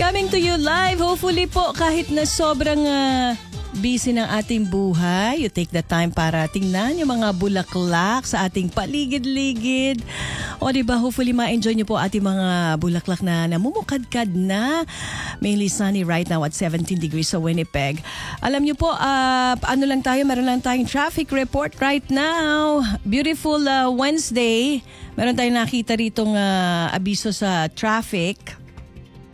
Coming to you live. Hopefully po kahit na sobrang busy ng ating buhay, you take the time para tingnan yung mga bulaklak sa ating paligid-ligid. O diba, hopefully ma-enjoy nyo po ating mga bulaklak na namumukadkad na. Mainly sunny right now at 17 degrees sa Winnipeg. Alam nyo po, meron lang tayong traffic report right now. Beautiful Wednesday. Meron tayong nakita ritong abiso sa traffic.